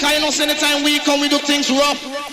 Cause you know, anytime we come, we do things rough.